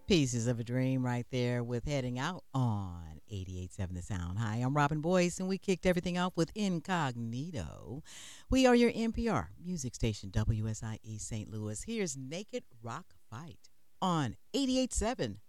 Pieces of a Dream right there with Heading Out on 88.7 The Sound. Hi, I'm Robin Boyce, and we kicked everything off with Incognito. We are your NPR music station, WSIE St. Louis. Here's Naked Rock Fight on 88.7